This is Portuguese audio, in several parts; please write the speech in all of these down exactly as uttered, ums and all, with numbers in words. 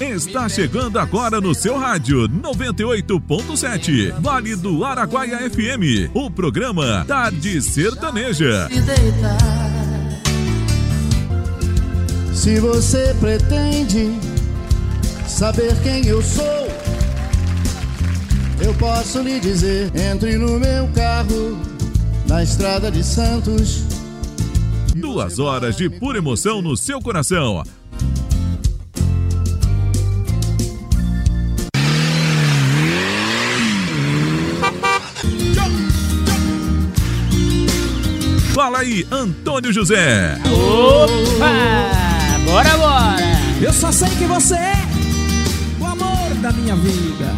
está chegando agora no seu rádio noventa e oito ponto sete, Vale do Araguaia F M, o programa Tarde Sertaneja. Se você pretende saber quem eu sou, eu posso lhe dizer: entre no meu carro, na estrada de Santos. Duas horas de pura emoção no seu coração. Fala aí, Antônio José. Opa! Bora, bora! Eu só sei que você é o amor da minha vida.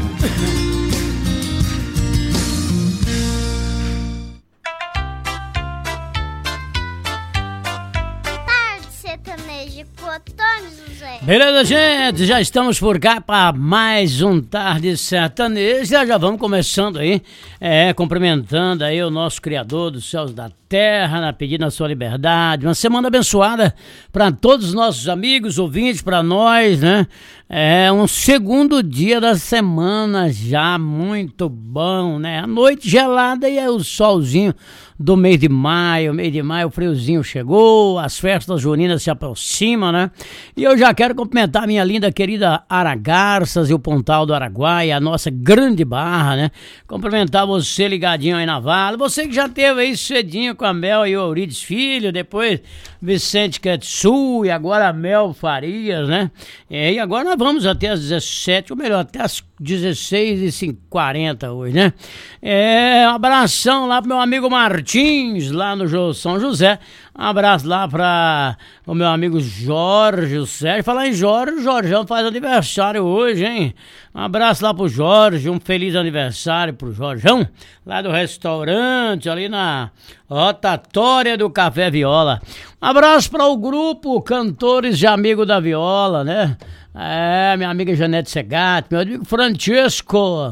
Tarde Sertaneja com Antônio José. Beleza, gente? Já estamos por cá para mais um Tarde Sertaneja. Já vamos começando aí, é, cumprimentando aí o nosso Criador dos céus da terra, na pedindo a sua liberdade. Uma semana abençoada para todos os nossos amigos, ouvintes, para nós, né? É um segundo dia da semana já, muito bom, né? A noite gelada e é o solzinho do mês de maio. Mês de maio, o friozinho chegou, as festas juninas se aproximam, né? E eu já quero cumprimentar a minha linda querida Aragarças e o Pontal do Araguaia, a nossa grande barra, né? Cumprimentar você ligadinho aí na Vale, você que já teve aí cedinho com a Mel e o Eurides Filho, depois Vicente Ketsu e agora a Mel Farias, né? E agora nós vamos até as dezessete, ou melhor, até as dezesseis e quarenta hoje, né? É, um abração lá pro meu amigo Martins, lá no São José. Um abraço lá pra o meu amigo Jorge, o Sérgio. Falar em Jorge, o Jorgeão faz aniversário hoje, hein? Um abraço lá pro Jorge, um feliz aniversário pro Jorgeão, lá do restaurante, ali na rotatória do Café Viola. Um abraço para o grupo Cantores de Amigo da Viola, né? É, minha amiga Janete Segatti, meu amigo Francesco.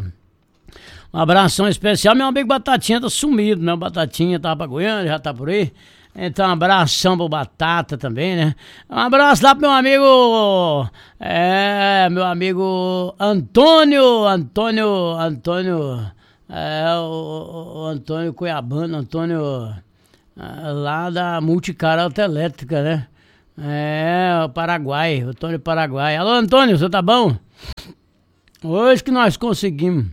Um abração especial. Meu amigo Batatinha tá sumido, né? Batatinha tá pra Goiânia, já tá por aí. Então, um abração pro Batata também, né? Um abraço lá pro meu amigo... É, meu amigo Antônio... Antônio... Antônio... É, o, o Antônio Cuiabano, Antônio... É, lá da Multicar Autoelétrica, né? É, o Paraguai, Antônio Paraguai. Alô, Antônio, você tá bom? Hoje que nós conseguimos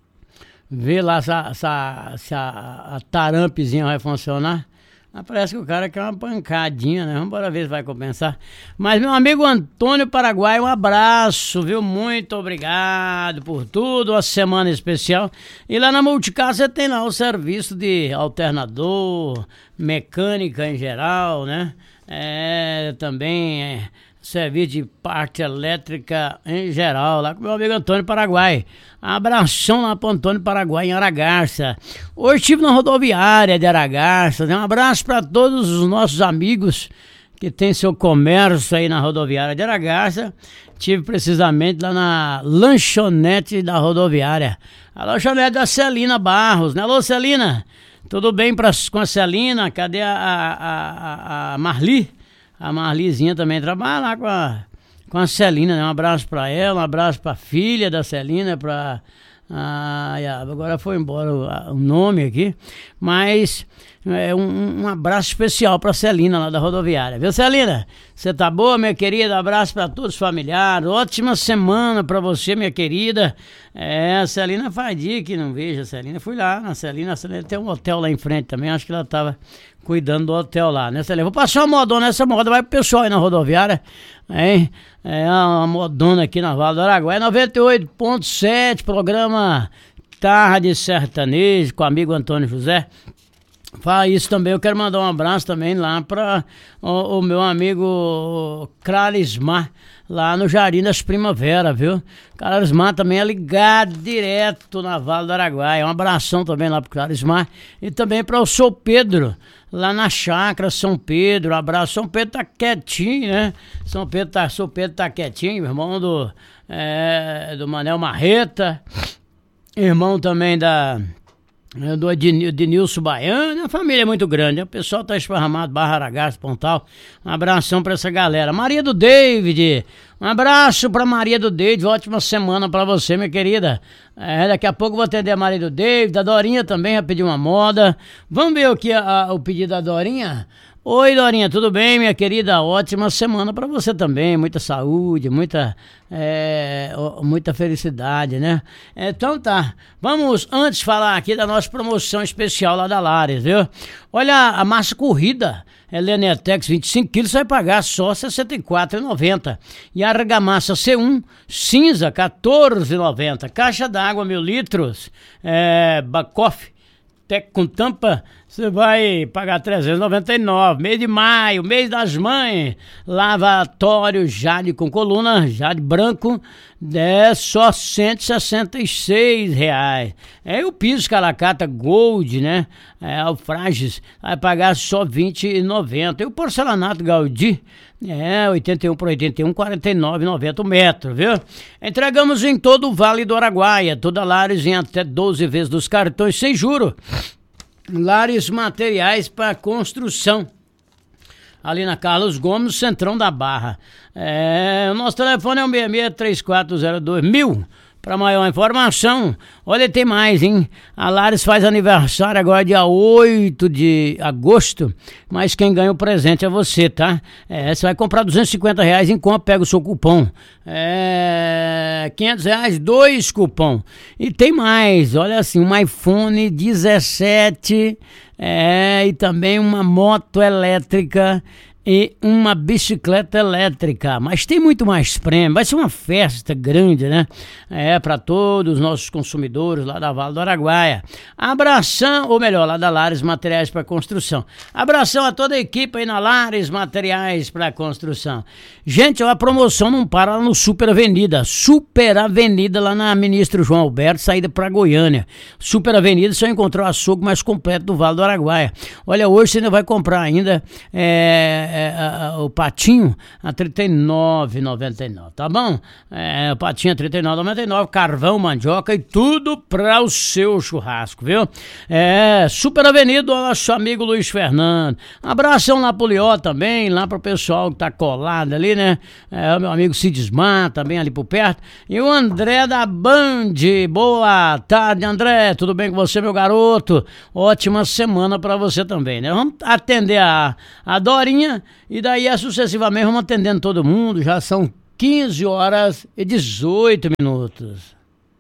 ver lá se a, se a, se a, a tarampezinha vai funcionar. Mas parece que o cara quer uma pancadinha, né? Vamos embora ver se vai compensar. Mas meu amigo Antônio Paraguai, um abraço, viu? Muito obrigado por tudo, uma semana especial. E lá na Multicar você tem lá o serviço de alternador, mecânica em geral, né? É, também é, serviço de parte elétrica em geral, lá com meu amigo Antônio Paraguai. Abração lá pro Antônio Paraguai em Aragarça. Hoje estive na rodoviária de Aragarça, né? Um abraço para todos os nossos amigos que tem seu comércio aí na rodoviária de Aragarça. Estive precisamente lá na lanchonete da rodoviária, a lanchonete da Celina Barros, né? Alô, Celina, tudo bem pra, com a Celina? Cadê a, a, a, a Marli? A Marlizinha também trabalha lá com a, com a Celina, né? Um abraço pra ela, um abraço pra filha da Celina, pra... Ah, agora foi embora o, o nome aqui, mas é um, um abraço especial pra Celina lá da rodoviária, viu, Celina? Você tá boa, minha querida? Abraço pra todos os familiares, ótima semana pra você, minha querida. É, a Celina faz dia que não vejo a Celina, fui lá na Celina, a Celina tem um hotel lá em frente também, acho que ela tava cuidando do hotel lá, né, Celina? Vou passar uma modona, essa moda vai pro pessoal aí na rodoviária, hein? É uma modona aqui na Vale do Araguaia, noventa e oito ponto sete, programa Tarde Sertanejo, com o amigo Antônio José. Fala isso também, eu quero mandar um abraço também lá para o, o meu amigo Clarismar, lá no Jardim das Primavera, viu? Clarismar também é ligado direto na Vale do Araguaia. Um abração também lá pro Clarismar. E também para o São Pedro, lá na Chácara São Pedro. Um abraço. São Pedro tá quietinho, né? São Pedro tá, São Pedro tá quietinho, irmão do, é, do Manel Marreta, irmão também da... do Ednilson Baiano. A família é muito grande, né? O pessoal tá esparramado, Barra Aragarça, Pontal. Um abração pra essa galera. Maria do David, Um abraço pra Maria do David, ótima semana pra você, minha querida. É, daqui a pouco eu vou atender a Maria do David, a Dorinha também vai pedir uma moda. Vamos ver o que a, o pedido da Dorinha? Oi, Dorinha, tudo bem, minha querida? Ótima semana pra você também, muita saúde, muita, é, muita felicidade, né? Então tá, vamos antes falar aqui da nossa promoção especial lá da Lares, viu? Olha, a massa corrida, Elenetex vinte e cinco quilos, você vai pagar só sessenta e quatro reais e noventa centavos. E a argamassa C um, cinza, quatorze reais e noventa centavos. Caixa d'água, mil litros, é, Bacoff, com tampa, você vai pagar trezentos e noventa e nove reais. Mês de maio, mês das mães, lavatório Jade com coluna, Jade branco, é só cento e sessenta e seis reais. É o piso Calacata Gold, né? É, o Frages, vai pagar só vinte e noventa. E o porcelanato Gaudí, é, oitenta e um por oitenta e um, quarenta e nove reais e noventa centavos metro, viu? Entregamos em todo o Vale do Araguaia, toda Lares em até doze vezes dos cartões sem juro. Lares Materiais para Construção, ali na Carlos Gomes, centrão da Barra. É, o nosso telefone é o seis seis três quatro zero dois mil. Para maior informação, olha, tem mais, hein? A Lares faz aniversário agora dia oito de agosto, mas quem ganha o presente é você, tá? É, você vai comprar duzentos e cinquenta reais em compra, pega o seu cupom. É, quinhentos reais, dois cupom. E tem mais, olha assim, um iPhone dezessete, é, e também uma moto elétrica e uma bicicleta elétrica, mas tem muito mais prêmio, vai ser uma festa grande, né? É, para todos os nossos consumidores lá da Vale do Araguaia. Abração, ou melhor, lá da Lares Materiais para Construção. Abração a toda a equipe aí na Lares Materiais para Construção. Gente, a promoção não para lá no Super Avenida, Super Avenida lá na Ministro João Alberto, saída para Goiânia. Super Avenida, você vai encontrar o açougue mais completo do Vale do Araguaia. Olha, hoje você ainda vai comprar ainda é, É, a, a, o patinho a trinta e nove reais e noventa e nove centavos, tá bom? É, o patinho a trinta e nove reais e noventa e nove centavos, carvão, mandioca e tudo para o seu churrasco, viu? É, Super Avenida, nosso amigo Luiz Fernando. Abração lá pro Lió também, lá pro pessoal que tá colado ali, né? É, o meu amigo Cidismar também ali por perto. E o André da Band. Boa tarde, André. Tudo bem com você, meu garoto? Ótima semana para você também, né? Vamos atender a, a Dorinha. E daí, é, sucessivamente, vamos atendendo todo mundo. Já são quinze horas e dezoito minutos.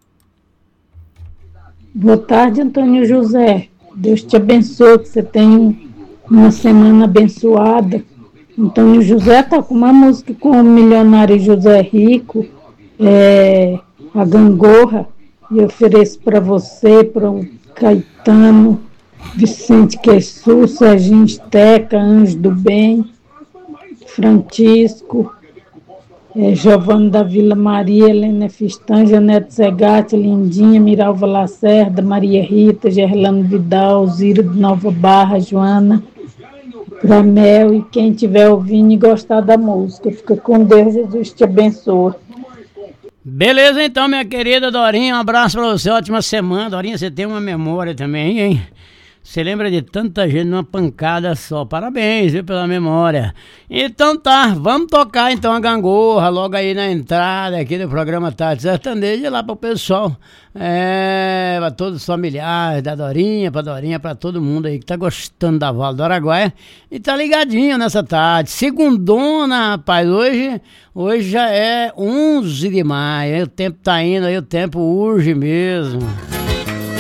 Boa tarde, Antônio José. Deus te abençoe, que você tenha uma semana abençoada. Antônio José tá com uma música com o milionário José Rico, é, a Gangorra, e ofereço para você, para o Caetano, Vicente Quessu, Serginho Esteca, Anjo do Bem, Francisco, é, Giovanni da Vila Maria, Helena Fistan, Janete Segatti, Lindinha, Miralva Lacerda, Maria Rita, Gerlano Vidal, Zira de Nova Barra, Joana, Pramel, e quem estiver ouvindo e gostar da música. Fica com Deus, Jesus te abençoe. Beleza então, minha querida Dorinha, um abraço pra você, ótima semana. Dorinha, você tem uma memória também, hein? Você lembra de tanta gente numa pancada só. Parabéns, viu, pela memória. Então tá, vamos tocar então a Gangorra logo aí na entrada aqui do programa Tarde Sertaneja, lá pro pessoal, é, pra todos os familiares da Dorinha, pra Dorinha, pra todo mundo aí que tá gostando da Vale do Araguaia e tá ligadinho nessa tarde. Segundona, rapaz, hoje, hoje já é onze de maio, aí o tempo tá indo, aí o tempo urge mesmo.